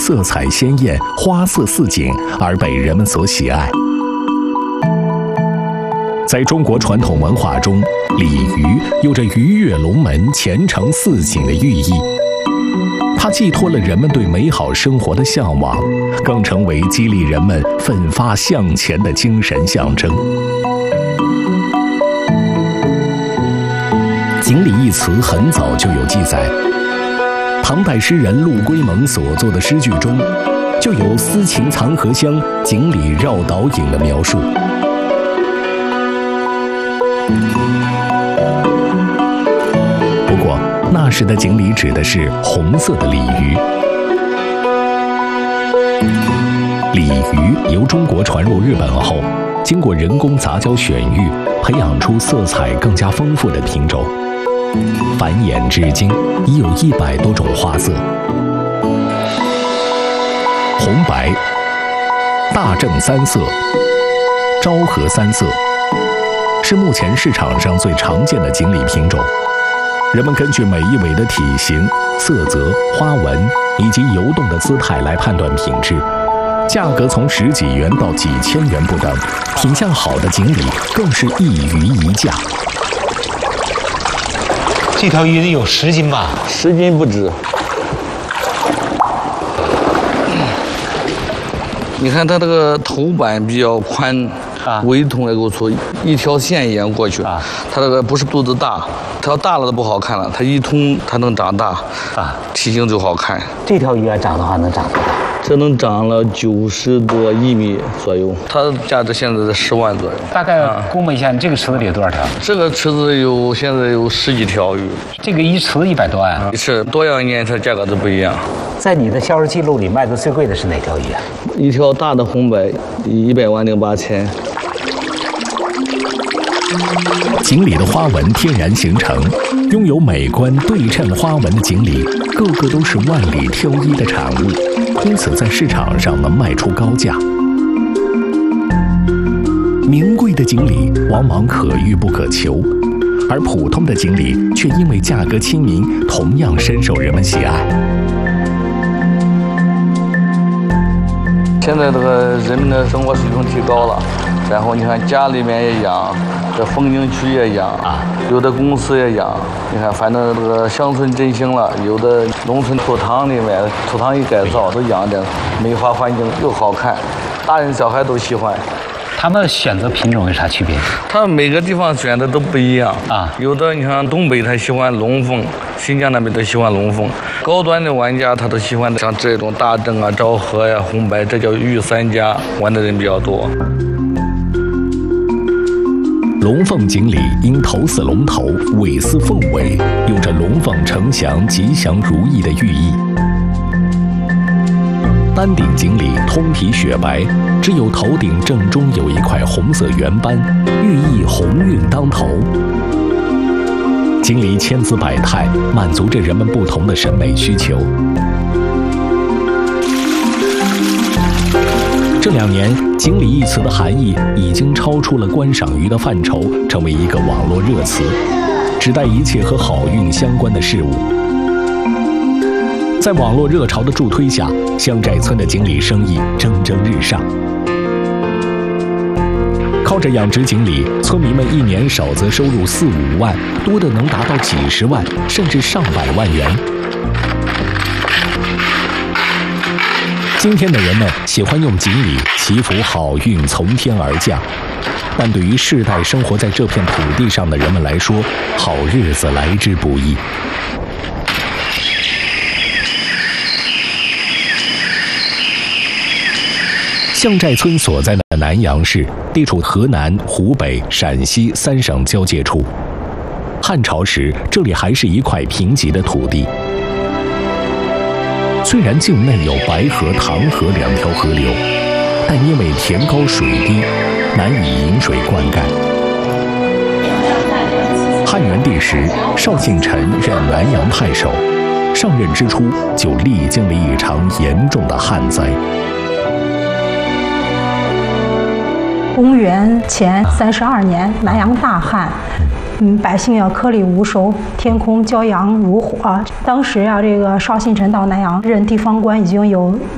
色彩鲜艳、花色似锦而被人们所喜爱。在中国传统文化中，鲤鱼有着鱼跃龙门、前程似锦的寓意。它寄托了人们对美好生活的向往，更成为激励人们奋发向前的精神象征。锦鲤一词很早就有记载，唐代诗人陆龟蒙所作的诗句中，就有私情藏荷香，锦鲤绕岛影的描述。不过，那时的锦鲤指的是红色的鲤鱼。鲤鱼由中国传入日本后，经过人工杂交选育，培养出色彩更加丰富的品种。繁衍至今，已有100多种花色。红白、大正3色、昭和3色，是目前市场上最常见的锦鲤品种。人们根据每一尾的体型、色泽、花纹以及游动的姿态来判断品质，价格从10几元到几千元不等，品相好的锦鲤更是一鱼一价。 这条鱼得有10斤吧 ？10斤不止。你看它这个头板比较宽，尾筒也够粗，一条线一样过去。它这个不是肚子大，它要大了就不好看了。它一通它能长大，体型就好看。 这条鱼要长的话能长多大？ 这能长了90多1米左右，它的价值现在在10万左右。 大概估摸一下，你这个池子里有多少条？ 这个池子现在有10几条鱼。这个一池子100多万。 是多样颜色价格都不一样。 在你的销售记录里卖的最贵的是哪条鱼啊？ 一条大的红白，100万0、8千。 锦鲤的花纹天然形成，拥有美观对称花纹的锦鲤，个个都是万里挑一的产物，因此在市场上能卖出高价。名贵的锦鲤往往可遇不可求，而普通的锦鲤却因为价格亲民，同样深受人们喜爱。 现在这个人们的生活水平提高了，然后你看家里面也养，这风景区也养，有的公司也养。你看，反正这个乡村振兴了，有的农村土塘里面，土塘一改造，都养点美化环境又好看，大人小孩都喜欢。 他们选择品种有啥区别？ 他们每个地方选的都不一样有的你看东北他喜欢龙凤，新疆那边都喜欢龙凤。高端的玩家他都喜欢像这种大正啊、昭和呀、红白，这叫御三家，玩的人比较多。 龙凤锦鲤因头似龙头，尾似凤尾，有着龙凤呈祥、吉祥如意的寓意。丹顶锦鲤通体雪白，只有头顶正中有一块红色圆斑，寓意鸿运当头。锦鲤千姿百态，满足着人们不同的审美需求。这2年，锦鲤一词的含义已经超出了观赏鱼的范畴，成为一个网络热词，指代一切和好运相关的事物。在网络热潮的助推下，香寨村的锦鲤生意蒸蒸日上。靠着养殖锦鲤，村民们一年少则收入4、5万，多的能达到几十万，甚至上百万元。今天的人们喜欢用锦鲤祈福好运从天而降，但对于世代生活在这片土地上的人们来说，好日子来之不易。香寨村所在的南阳市，地处河南、湖北、陕西3省交界处。汉朝时，这里还是一块贫瘠的土地。虽然境内有白河、唐河2条河流，但因为田高水低，难以引水灌溉。汉元帝时，邵信臣任南阳太守，上任之初就历经了一场严重的旱灾。 公元前32年，南阳大旱，百姓要颗粒无收，天空骄阳如火。当时这个邵信臣到南阳任地方官已经有